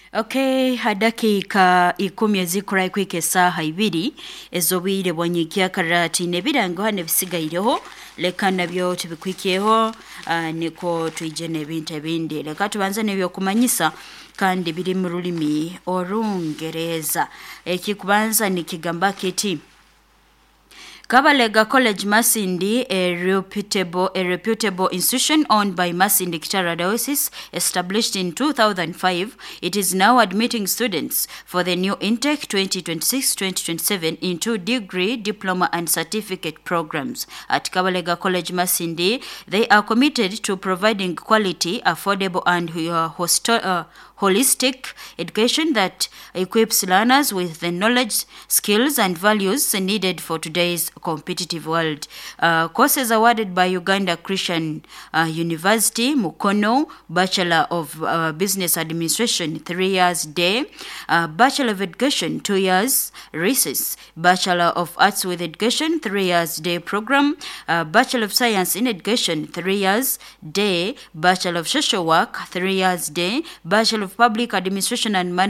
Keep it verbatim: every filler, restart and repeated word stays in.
Okay, hadakika ikumi ezikurai kwike esaha ibiri ezobwire bwanyikia karati nebirango hane bisigaireho leka nabyo tubikwikiyeho uh, niko twije nebintu ebindi leka tubanze nebyo kumanyisa kandi biri mu rulimi Olungereza. Ekikubanza nikigamba kiti Kabalega College Masindi, a reputable a reputable institution owned by Masindi Kitara Diocese, established in two thousand five, it is now admitting students for the new intake twenty twenty-six twenty twenty-seven into degree, diploma and certificate programs. At Kabalega College Masindi, they are committed to providing quality, affordable and uh, hosto- uh, holistic education that equips learners with the knowledge, skills and values needed for today's competitive world. Uh, courses awarded by Uganda Christian uh, University, Mukono, Bachelor of uh, Business Administration, three years day, uh, Bachelor of Education, two years, recess, Bachelor of Arts with Education, three years day program, uh, Bachelor of Science in Education, three years day, Bachelor of Social Work, three years day, Bachelor of Public Administration and Management,